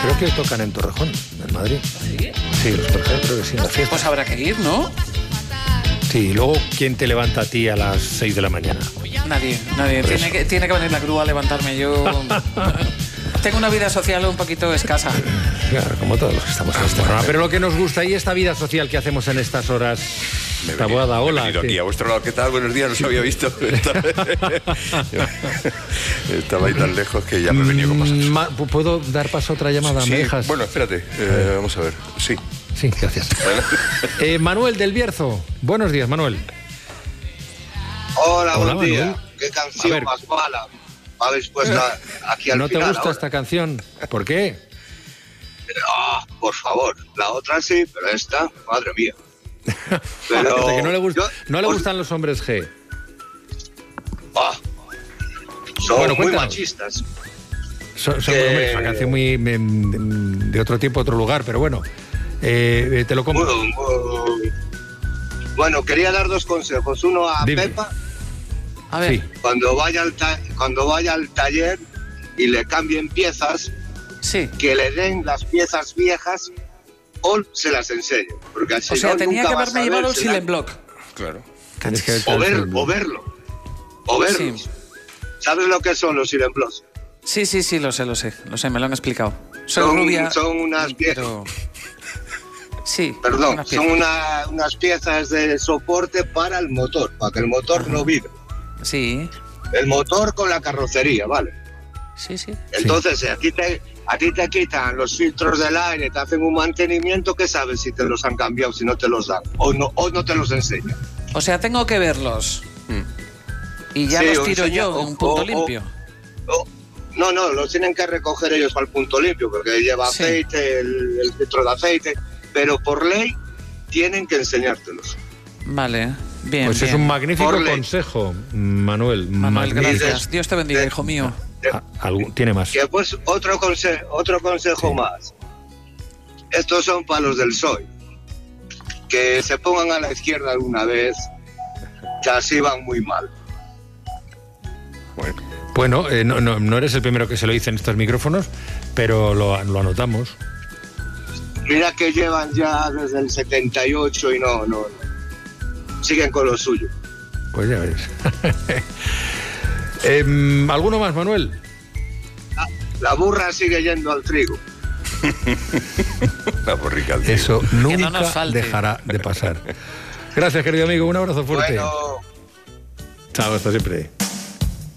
Creo que tocan en Torrejón, en Madrid. ¿Sí? Sí, los Torrejón creo que sí, en la fiesta. Pues habrá que ir, ¿no? Sí, y luego, ¿quién te levanta a ti a las 6 de la mañana? Nadie. Tiene que venir la grúa a levantarme. Yo tengo una vida social un poquito escasa. Claro, como todos los que estamos en este programa. Pero lo que nos gusta, y esta vida social que hacemos en estas horas... Taboada, hola. Me he venido aquí a vuestro lado. ¿Qué tal? Buenos días, no os había visto. Estaba ahí tan lejos que ya me he venido con pasos. ¿Puedo dar paso a otra llamada? Sí, ¿Me dejas? bueno, espérate. Vamos a ver. Sí. Sí, gracias. Manuel del Bierzo. Buenos días, Manuel. Hola, buen Manuel. día. ¿Qué canción más mala habéis puesto aquí al ¿No final? te gusta ahora? esta canción? ¿Por qué? Por favor. La otra sí, pero esta, madre mía. Pero Que no le gustan los hombres G. Son Bueno, muy cuéntanos. machistas. Hombre, es una canción muy de otro tiempo, otro lugar, pero bueno, te lo compro. Bueno, quería dar dos consejos. Uno a Dime. Pepa, A ver. Sí. cuando vaya al taller y le cambien piezas, Sí. que le den las piezas viejas o se las enseñe. Porque así O sea, no, tenía nunca que vas haberme a ver llevado el si la- Silent Block. Claro. Tienes que O verlo. Sí. ¿Sabes lo que son los Silent Blocks? Sí, lo sé, me lo han explicado. Soy rubia. Son unas piezas. Pero... Sí. Perdón, unas son piezas. unas piezas de soporte para el motor, para que el motor no vibre. Sí. El motor con la carrocería, ¿vale? Sí. Entonces, si a ti te quitan los filtros del aire, te hacen un mantenimiento, ¿qué sabes si te los han cambiado, si no te los dan? O no te los enseñan. O sea, tengo que verlos. Y ya Sí, los o tiro enseña- yo en un punto o- limpio. No, los tienen que recoger ellos para el punto limpio, porque lleva Sí. aceite, el filtro de aceite, pero por ley tienen que enseñártelos. Vale, bien. Pues bien. es un magnífico Por ley. consejo, Manuel. Manuel, Magnífico. gracias. Dios te bendiga, hijo mío. Tiene más. Que pues otro consejo Sí. más. Estos son palos del PSOE. Que se pongan a la izquierda alguna vez, que así van muy mal. Bueno, no eres el primero que se lo dice en estos micrófonos, pero lo anotamos. Mira que llevan ya desde el 78 y no. Siguen con lo suyo. Pues ya ves. ¿Alguno más, Manuel? La burra sigue yendo al trigo. La borrica al trigo. Eso no nunca nos falte. dejará de pasar. Gracias, querido amigo. Un abrazo fuerte. Bueno. Chao, hasta siempre.